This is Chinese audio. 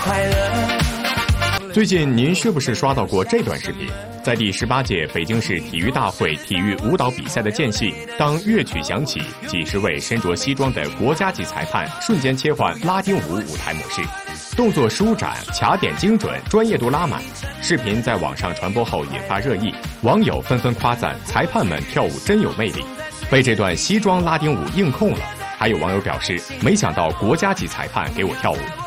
快乐。 最近您是不是刷到过这段视频？在第18届北京市体育大会体育舞蹈比赛的间隙，当乐曲响起，几十位身着西装的国家级裁判瞬间切换拉丁舞舞台模式，动作舒展、卡点精准、专业度拉满。视频在网上传播后引发热议，网友纷纷夸赞裁判们跳舞真有魅力，被这段西装拉丁舞硬控了。还有网友表示，没想到国家级裁判给我跳舞。